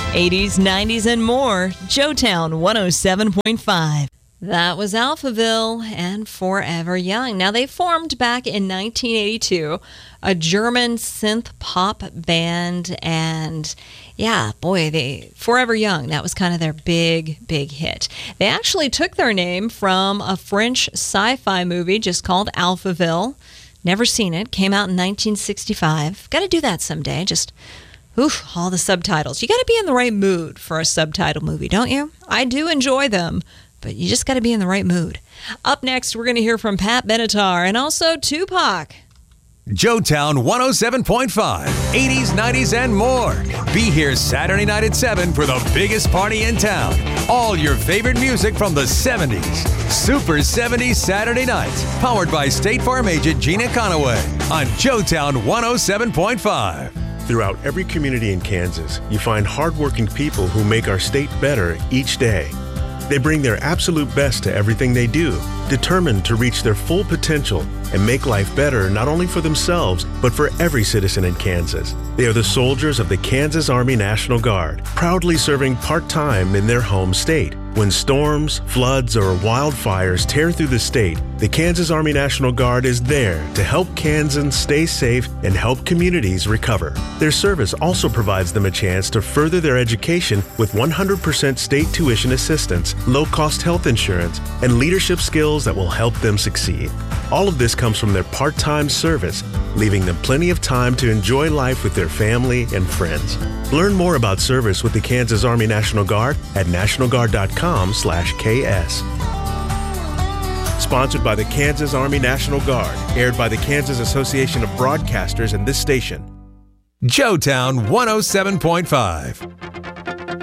80s, 90s, and more. Joetown 107.5. That was Alphaville and Forever Young. Now, they formed back in 1982, a German synth pop band, and Forever Young, that was kind of their big hit. They actually took their name from a French sci-fi movie just called Alphaville. Never seen it. Came out in 1965. Got to do that someday. Just, all the subtitles. You got to be in the right mood for a subtitle movie, don't you? I do enjoy them, but you just got to be in the right mood. Up next, we're going to hear from Pat Benatar and also Tupac. Joetown 107.5, 80s, 90s, and more. Be here Saturday night at 7 for the biggest party in town. All your favorite music from the 70s. Super 70s Saturday nights. Powered by State Farm agent Gina Conaway on Joetown 107.5. Throughout every community in Kansas, you find hardworking people who make our state better each day. They bring their absolute best to everything they do, determined to reach their full potential and make life better not only for themselves, but for every citizen in Kansas. They are the soldiers of the Kansas Army National Guard, proudly serving part-time in their home state. When storms, floods, or wildfires tear through the state, the Kansas Army National Guard is there to help Kansans stay safe and help communities recover. Their service also provides them a chance to further their education with 100% state tuition assistance, low-cost health insurance, and leadership skills that will help them succeed. All of this comes from their part-time service, leaving them plenty of time to enjoy life with their family and friends. Learn more about service with the Kansas Army National Guard at nationalguard.com/KS. Sponsored by the Kansas Army National Guard, aired by the Kansas Association of Broadcasters and this station. Joetown 107.5.